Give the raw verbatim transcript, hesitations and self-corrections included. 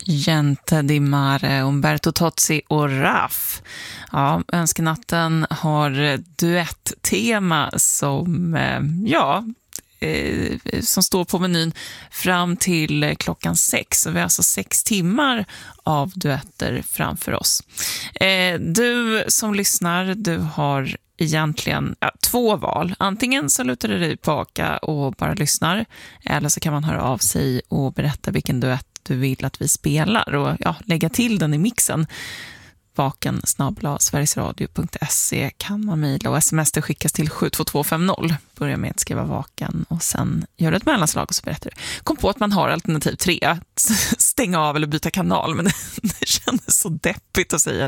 Gente di Mare, Umberto Tozzi och Raff. Ja, Önskenatten har duett-tema som, eh, ja, eh, som står på menyn fram till klockan sex. Så vi har alltså sex timmar av duetter framför oss. Eh, du som lyssnar, du har egentligen ja, två val. Antingen så lutar du dig tillbaka och bara lyssnar, eller så kan man höra av sig och berätta vilken duett du vill att vi spelar och ja, lägga till den i mixen. Vaken snabel-a sverigesradio punkt se kan man mejla och sms det skickas till sju två två fem noll. Börja med att skriva vaken och sen gör ett mellanslag och så berättar du. Kom på att man har alternativ tre. Stänga av eller byta kanal, men det, det kändes så deppigt att säga